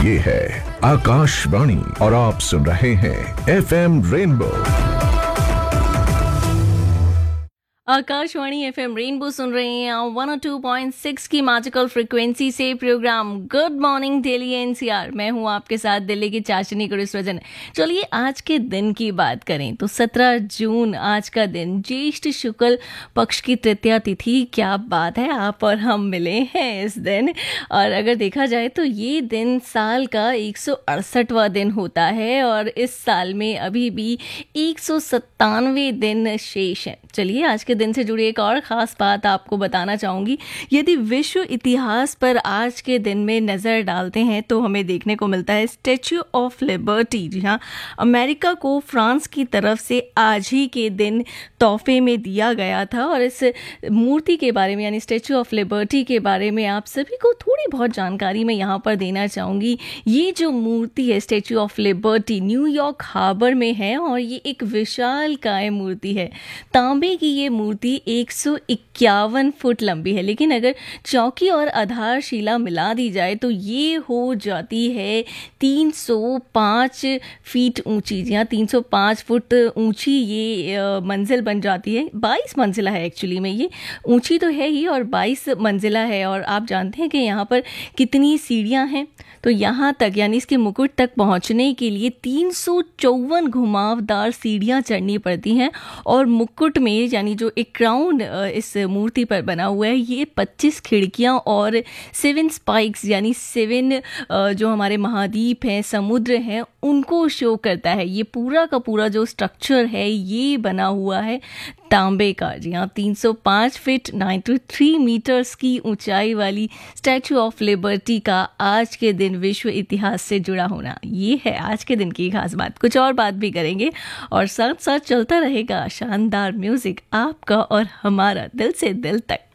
ये है आकाशवाणी और आप सुन रहे हैं FM rainbow. Akashvani FM rainbow सुन रहे हैं 102.6 की मैजिकल फ्रिक्वेंसी से programme good morning Delhi NCR. मैं हूं आपके साथ दिल्ली की चाशनी गुरुसृजन। चलिए आज के दिन की बात करें तो 17 जून आज का दिन, ज्येष्ठ शुक्ल पक्ष की तृतीया तिथि। क्या बात है, आप और हम मिले हैं इस दिन। और अगर देखा जाए तो ये दिन साल का 168वां दिन होता है और इस साल में अभी भी 197 दिन शेष हैं। चलिए आज के दिन से जुड़ी एक और ख़ास बात आपको बताना चाहूँगी। यदि विश्व इतिहास पर आज के दिन में नज़र डालते हैं तो हमें देखने को मिलता है स्टैच्यू ऑफ लिबर्टी। जी हाँ, अमेरिका को फ्रांस की तरफ से आज ही के दिन तोहफे में दिया गया था। और इस मूर्ति के बारे में यानी स्टैच्यू ऑफ लिबर्टी के बारे में आप सभी को थोड़ी बहुत जानकारी मैं यहाँ पर देना चाहूँगी। ये जो मूर्ति है statue of liberty New York harbour में है और ये एक विशालकाय मूर्ति है। तांबे की ये मूर्ति 151 फुट लंबी है, लेकिन अगर चौकी और आधारशिला मिला दी जाए तो ये हो जाती है 305 फीट ऊंची। जी हाँ, 305 फुट ऊंची ये मंजिल बन जाती है। 22 मंजिला है एक्चुअली में, ये ऊंची तो है ही और 22 मंजिला है। और आप जानते हैं कि यहाँ पर कितनी सीढ़ियाँ हैं? तो यहाँ तक यानी इसके मुकुट तक पहुँचने के लिए 354 घुमावदार सीढ़ियाँ चढ़नी पड़ती हैं। और मुकुट में यानी जो एक क्राउन इस मूर्ति पर बना हुआ है, ये 25 खिड़कियाँ और 7 स्पाइक्स यानी 7 जो हमारे महाद्वीप हैं, समुद्र हैं, उनको शो करता है। ये पूरा का पूरा जो स्ट्रक्चर है ये बना हुआ है तांबे का। जी हाँ, 305 फीट 93 मीटर्स की ऊंचाई वाली स्टैचू ऑफ लिबर्टी का आज के दिन विश्व इतिहास से जुड़ा होना, ये है आज के दिन की खास बात। कुछ और बात भी करेंगे और साथ साथ चलता रहेगा शानदार म्यूजिक आपका और हमारा दिल से दिल तक।